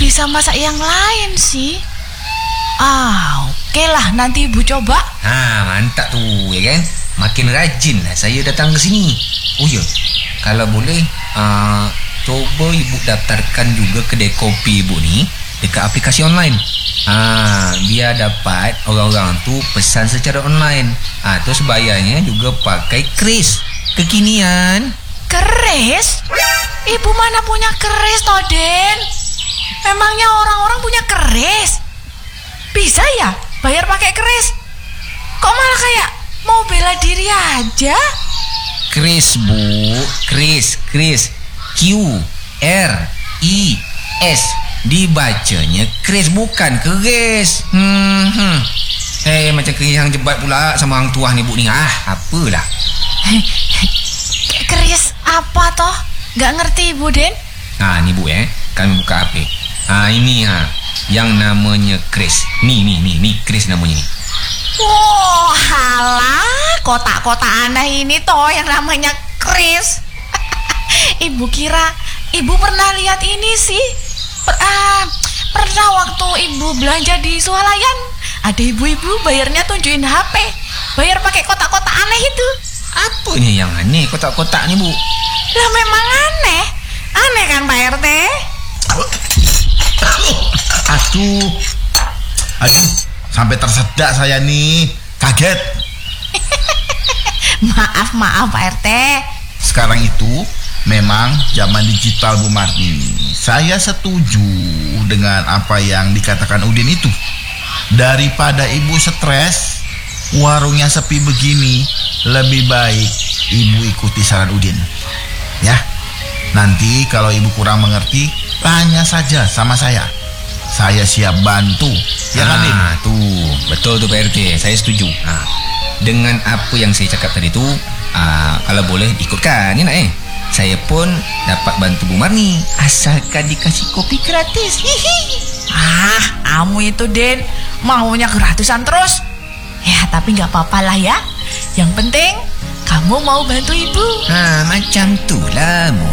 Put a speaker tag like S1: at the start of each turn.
S1: bisa masak yang lain sih. Oke lah, nanti ibu coba.
S2: Mantap tuh, ya kan? Makin rajin lah saya datang ke sini. Oh ya, kalau boleh coba ibu daftarkan juga kedai kopi ibu nih dekat aplikasi online. Biar dapat orang-orang tuh pesan secara online. Terus bayarnya juga pakai kris kekinian.
S1: Keris? Ibu mana punya keris toh, Den? Memangnya orang-orang punya keris? Bisa ya bayar pakai keris? Kok malah kayak mau bela diri aja?
S2: Kris bu, kris Q-R-I-S, dibacanya kris bukan keris. Macam keris yang jebat pula sama orang tua nih bu nih. Apalah.
S1: Keris apa toh? Gak ngerti ibu, Den.
S2: Nih bu ya, kami buka HP. Ini yang namanya kris. Nih kris namanya nih.
S1: Halah, kotak-kotak aneh ini toh yang namanya kris. Ibu kira ibu pernah lihat ini sih. Pernah waktu ibu belanja di swalayan, ada ibu-ibu bayarnya tunjukin HP, bayar pakai kotak-kotak aneh itu.
S2: Apanya yang aneh kotak-kotak nih bu?
S1: Lah memang aneh kan Pak RT?
S3: Aduh, sampai tersedak saya nih, kaget.
S1: Maaf Pak RT.
S3: Sekarang itu memang zaman digital Bu Marni. Saya setuju dengan apa yang dikatakan Udin itu. Daripada ibu stres, warungnya sepi begini, lebih baik ibu ikuti saran Udin. Ya, nanti kalau ibu kurang mengerti, tanya saja sama saya. Saya siap bantu. Ya kan, Din?
S2: Tuh, betul tuh Pak RT, saya setuju. Dengan apa yang saya cakap tadi tuh, kalau boleh ikutkan, ya nak saya pun dapat bantu Bu Marni asalkan dikasih kopi gratis.
S1: Kamu itu, Den, maunya gratisan terus. Ya, tapi gak apa-apa lah ya. Yang penting kamu mau bantu ibu.
S2: Macam tuh lah, Mu.